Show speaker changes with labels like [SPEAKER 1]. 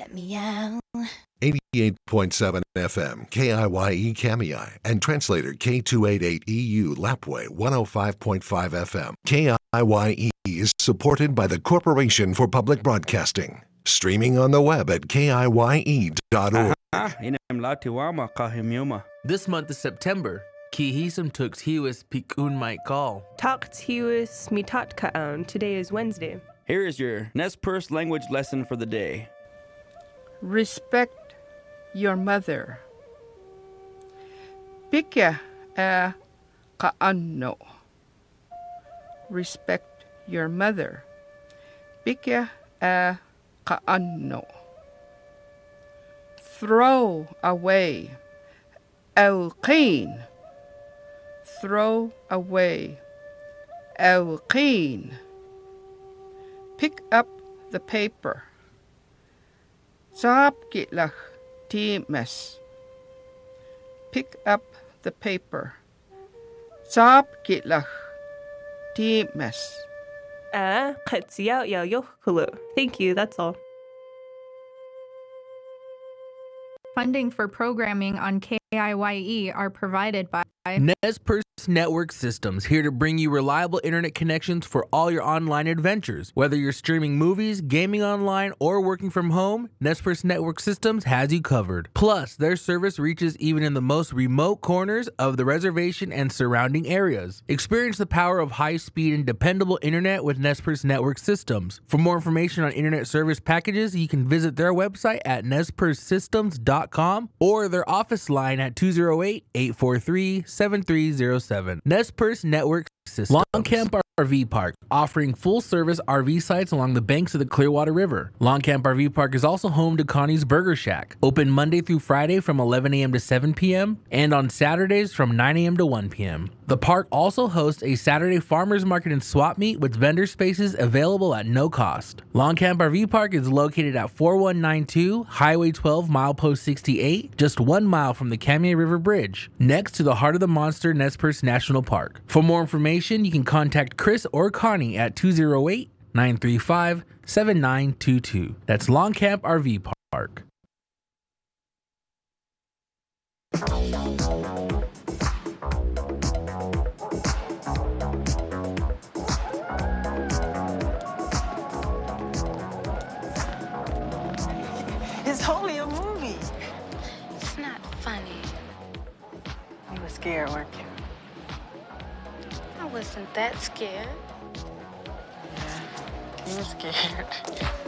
[SPEAKER 1] Meow.
[SPEAKER 2] 88.7 FM, KIYE Kamiai, and translator K288EU Lapway 105.5 FM. KIYE is supported by the Corporation for Public Broadcasting. Streaming on the web at KIYE.org.
[SPEAKER 3] This month is September. Kihisum tux hiwis pikun might call.
[SPEAKER 4] Takt hiwis mitat kaon. Today is Wednesday.
[SPEAKER 5] Here is your Nez Perce language lesson for the day.
[SPEAKER 6] Respect your mother. Pikya a kaano. Respect your mother. Pikya a kaano. Throw away. Alqeen. Throw away. Alqeen. Pick up the paper. Saapkitlach times. Pick up the paper. Saapkitlach times.
[SPEAKER 4] Thank you, that's all.
[SPEAKER 7] Funding for programming on KIYE are provided by
[SPEAKER 3] Nez Perce Network Systems, here to bring you reliable internet connections for all your online adventures. Whether you're streaming movies, gaming online, or working from home, Nez Perce Network Systems has you covered. Plus, their service reaches even in the most remote corners of the reservation and surrounding areas. Experience the power of high-speed and dependable internet with Nez Perce Network Systems. For more information on internet service packages, you can visit their website at nezpercesystems.com or their office line at 208-843-7307. Nez Perce Network Systems. Long Camp RV Park, offering full-service RV sites along the banks of the Clearwater River. Long Camp RV Park is also home to Connie's Burger Shack, open Monday through Friday from 11 a.m. to 7 p.m. and on Saturdays from 9 a.m. to 1 p.m. The park also hosts a Saturday farmers market and swap meet with vendor spaces available at no cost. Long Camp RV Park is located at 4192 Highway 12, milepost 68, just 1 mile from the Kamiah River Bridge, next to the Heart of the Monster Nez Perce National Park. For more information, you can contact Chris or Connie at 208-935-7922. That's Long Camp RV Park.
[SPEAKER 8] It's only a movie.
[SPEAKER 1] It's not funny.
[SPEAKER 8] You were scared, weren't you?
[SPEAKER 1] I wasn't that scared.
[SPEAKER 8] Yeah, you were scared.